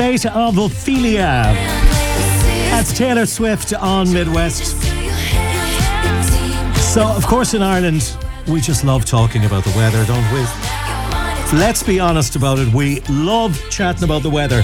State of Ophelia. That's Taylor Swift on Midwest. So, of course, in Ireland, we just love talking about the weather, don't we? Let's be honest about it. We love chatting about the weather.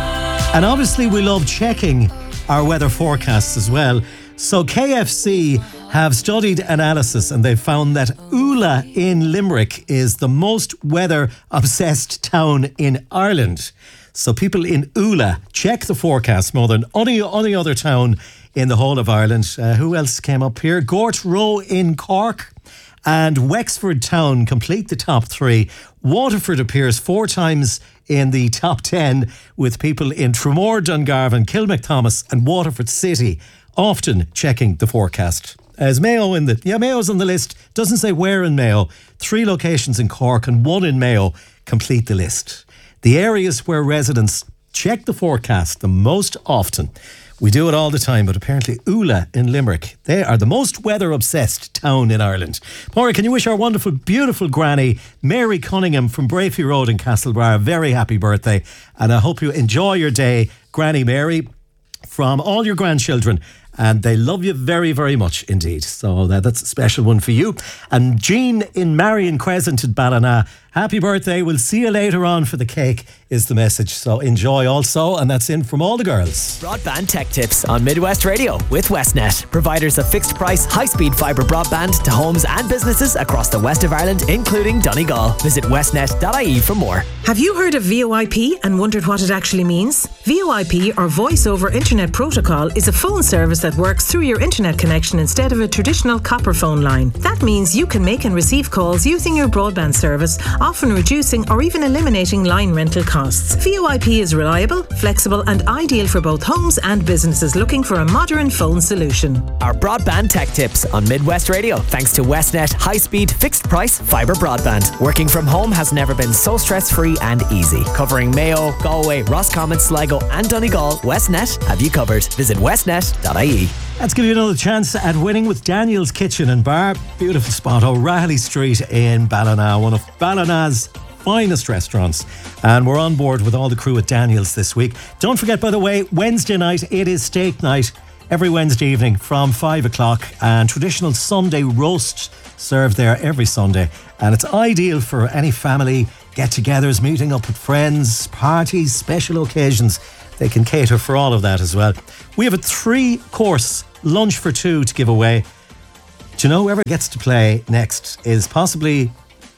And obviously, we love checking our weather forecasts as well. So KFC have studied analysis and they've found that Ula in Limerick is the most weather-obsessed town in Ireland. So people in Ula check the forecast more than any other town in the whole of Ireland. Who else came up here? Gort Row in Cork and Wexford Town complete the top three. Waterford appears 4 times in the top 10, with people in Tramore, Dungarvan, Kilmacthomas and Waterford City often checking the forecast. As Mayo Mayo's on the list. Doesn't say where in Mayo. 3 locations in Cork and 1 in Mayo complete the list. The areas where residents check the forecast the most often. We do it all the time, but apparently Ula in Limerick, they are the most weather-obsessed town in Ireland. Maura, can you wish our wonderful, beautiful granny, Mary Cunningham from Brayfy Road in Castlebar, a very happy birthday. And I hope you enjoy your day, Granny Mary, from all your grandchildren. And they love you very, very much indeed. So that's a special one for you. And Jean in Marion Crescent at Ballina, happy birthday. We'll see you later on for the cake is the message. So enjoy also. And that's in from all the girls. Broadband Tech Tips on Midwest Radio with Westnet. Providers of fixed price, high-speed fibre broadband to homes and businesses across the west of Ireland, including Donegal. Visit westnet.ie for more. Have you heard of VoIP and wondered what it actually means? VoIP, or Voice over Internet Protocol, is a phone service that works through your internet connection instead of a traditional copper phone line. That means you can make and receive calls using your broadband service, often reducing or even eliminating line rental costs. VoIP is reliable, flexible and ideal for both homes and businesses looking for a modern phone solution. Our Broadband Tech Tips on Midwest Radio, thanks to Westnet high-speed, fixed-price fibre broadband. Working from home has never been so stress-free and easy. Covering Mayo, Galway, Roscommon, Sligo and Donegal, Westnet have you covered. Visit westnet.ie. Let's give you another chance at winning with Daniel's Kitchen and Bar. Beautiful spot, O'Reilly Street in Ballina, one of Ballina's finest restaurants. And we're on board with all the crew at Daniel's this week. Don't forget, by the way, Wednesday night, it is steak night every Wednesday evening from 5 o'clock, and traditional Sunday roast served there every Sunday. And it's ideal for any family get-togethers, meeting up with friends, parties, special occasions. They can cater for all of that as well. We have a 3-course lunch for 2 to give away. Do you know whoever gets to play next is possibly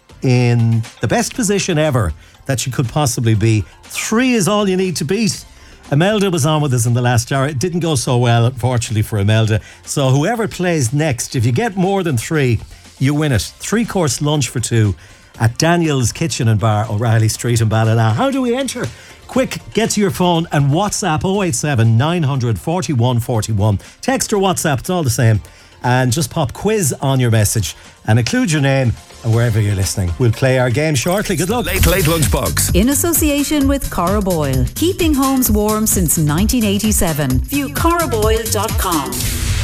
in the best position ever that you could possibly be? 3 is all you need to beat. Imelda was on with us in the last hour. It didn't go so well, unfortunately, for Imelda. So whoever plays next, if you get more than 3, you win it. 3-course lunch for 2 at Daniel's Kitchen and Bar, O'Reilly Street in Ballina. How do we enter? Quick, get to your phone and WhatsApp 087 900 41 41. Text or WhatsApp, it's all the same. And just pop quiz on your message and include your name and wherever you're listening. We'll play our game shortly. Good luck. Late Lunchbox. In association with Cora Boyle. Keeping homes warm since 1987. View coraboyle.com.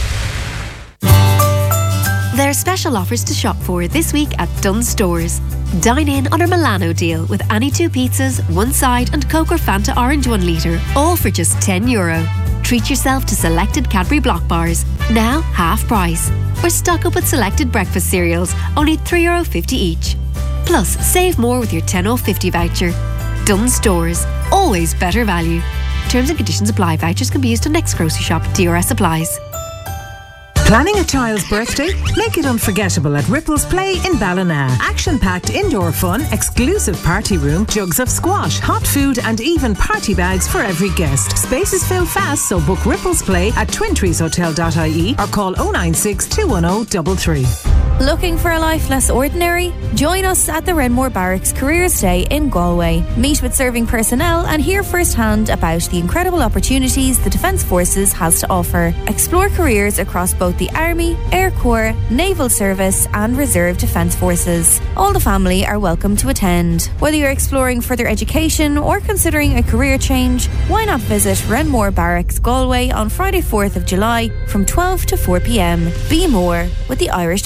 There are special offers to shop for this week at Dunnes Stores. Dine in on our Milano deal with any 2 pizzas, 1 side and Coke or Fanta Orange 1 litre, all for just €10. Treat yourself to selected Cadbury Block bars, now half price. Or stock up with selected breakfast cereals, only €3.50 each. Plus, save more with your 10.50 voucher. Dunnes Stores, always better value. Terms and conditions apply. Vouchers can be used on next grocery shop. DRS applies. Planning a child's birthday? Make it unforgettable at Ripples Play in Ballina. Action-packed indoor fun, exclusive party room, jugs of squash, hot food and even party bags for every guest. Spaces fill fast, so book Ripples Play at twintreeshotel.ie or call 096 210 33. Looking for a life less ordinary? Join us at the Renmore Barracks Careers Day in Galway. Meet with serving personnel and hear firsthand about the incredible opportunities the Defence Forces has to offer. Explore careers across both the Army, Air Corps, Naval Service and Reserve Defence Forces. All the family are welcome to attend. Whether you're exploring further education or considering a career change, why not visit Renmore Barracks Galway on Friday 4th of July from 12 to 4 p.m. Be more with the Irish Defence Forces.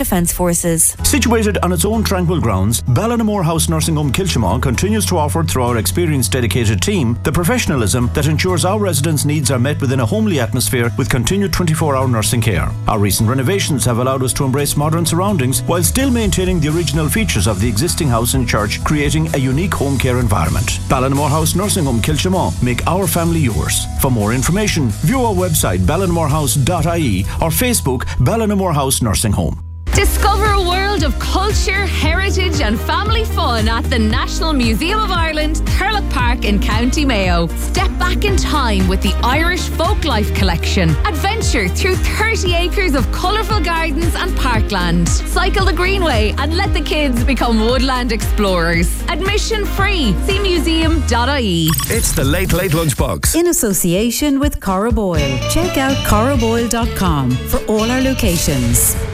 Forces. Situated on its own tranquil grounds, Ballinamore House Nursing Home Kilchimau continues to offer, through our experienced dedicated team, the professionalism that ensures our residents' needs are met within a homely atmosphere with continued 24-hour nursing care. Our recent renovations have allowed us to embrace modern surroundings while still maintaining the original features of the existing house and church, creating a unique home care environment. Ballinamore House Nursing Home Kilchimau. Make our family yours. For more information, view our website ballinamorehouse.ie or Facebook Ballinamore House Nursing Home. Discover a world of culture, heritage and family fun at the National Museum of Ireland, Thurlock Park in County Mayo. Step back in time with the Irish Folklife Collection. Adventure through 30 acres of colourful gardens and parkland. Cycle the Greenway and let the kids become woodland explorers. Admission free. See museum.ie. It's the Late Late Lunchbox. In association with Cora Boyle. Check out coraboyle.com for all our locations.